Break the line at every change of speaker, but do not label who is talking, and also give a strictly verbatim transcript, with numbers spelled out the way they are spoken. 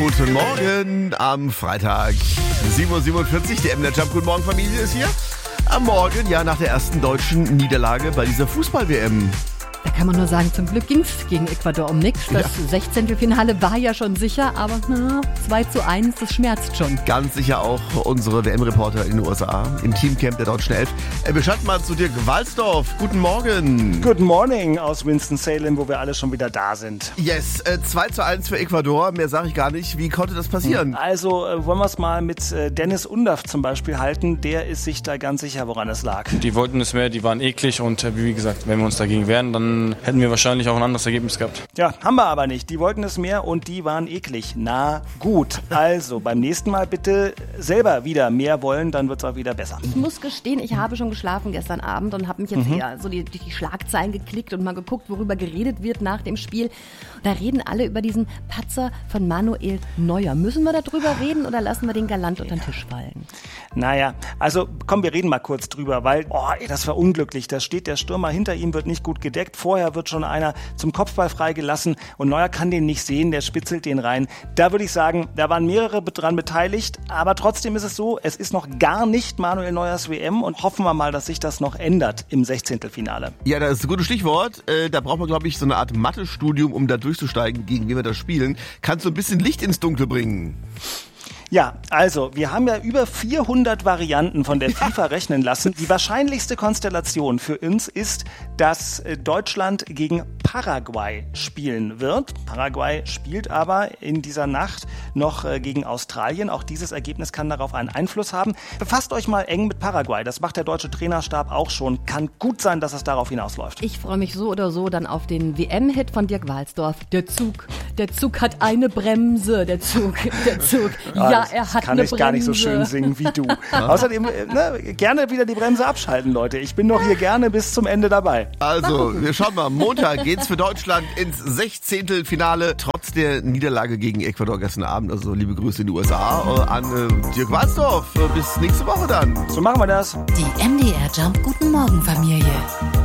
Guten Morgen am Freitag, sieben Uhr siebenundvierzig. Die M D R Jump Guten Morgen Familie ist hier. Am Morgen, ja, nach der ersten deutschen Niederlage bei dieser Fußball-W M.
Da kann man nur sagen, zum Glück ging es gegen Ecuador um nichts. Das ja. Sechzehntelfinale war ja schon sicher, aber na, zwei zu eins, das schmerzt schon.
Ganz sicher auch unsere W M-Reporter in den U S A im Teamcamp der deutschen Elf. Wir schalten mal zu Dirk Walsdorf. Guten Morgen.
Good morning aus Winston-Salem, wo wir alle schon wieder da sind.
Yes, äh, zwei zu eins für Ecuador. Mehr sage ich gar nicht. Wie konnte das passieren?
Also äh, wollen wir es mal mit äh, Dennis Undaff zum Beispiel halten. Der ist sich da ganz sicher, woran es lag.
Die wollten es mehr, die waren eklig und äh, wie gesagt, wenn wir uns dagegen wehren, dann hätten wir wahrscheinlich auch ein anderes Ergebnis gehabt.
Ja, haben wir aber nicht. Die wollten es mehr und die waren eklig. Na gut, also beim nächsten Mal bitte selber wieder mehr wollen, dann wird es auch wieder besser.
Ich muss gestehen, ich habe schon geschlafen gestern Abend und habe mich jetzt
Mhm.
eher so die, die Schlagzeilen geklickt und mal geguckt, worüber geredet wird nach dem Spiel. Da reden alle über diesen Patzer von Manuel Neuer. Müssen wir darüber reden oder lassen wir den galant unter den Tisch fallen?
Naja, also komm, wir reden mal kurz drüber, weil, oh, ey, das war unglücklich. Da steht der Stürmer hinter ihm, wird nicht gut gedeckt. Vorher wird schon einer zum Kopfball freigelassen und Neuer kann den nicht sehen, der spitzelt den rein. Da würde ich sagen, da waren mehrere dran beteiligt, aber trotzdem ist es so, es ist noch gar nicht Manuel Neuers W M und hoffen wir mal, dass sich das noch ändert im Sechzehntelfinale.
Ja, das ist ein gutes Stichwort. Äh, da braucht man, glaube ich, so eine Art Mathe-Studium, um da durchzusteigen, gegen wen wir da spielen. Kannst du ein bisschen Licht ins Dunkel bringen?
Ja, also, wir haben ja über vierhundert Varianten von der FIFA rechnen lassen. Die wahrscheinlichste Konstellation für uns ist, dass Deutschland gegen Paraguay spielen wird. Paraguay spielt aber in dieser Nacht noch gegen Australien. Auch dieses Ergebnis kann darauf einen Einfluss haben. Befasst euch mal eng mit Paraguay. Das macht der deutsche Trainerstab auch schon. Kann gut sein, dass es darauf hinausläuft.
Ich freue mich so oder so dann auf den W M-Hit von Dirk Walsdorf. Der Zug, der Zug hat eine Bremse. Der Zug, der Zug. Ja,
Das
er hat
kann
eine
ich
Bremse.
gar nicht so schön singen wie du. Außerdem, ne, gerne wieder die Bremse abschalten, Leute. Ich bin doch hier gerne bis zum Ende dabei.
Also, wir schauen mal. Montag geht's für Deutschland ins Sechzehntelfinale. Trotz der Niederlage gegen Ecuador gestern Abend. Also, liebe Grüße in die U S A an äh, Dirk Walsdorf. Bis nächste Woche dann.
So machen wir das.
Die M D R Jump Guten Morgen Familie.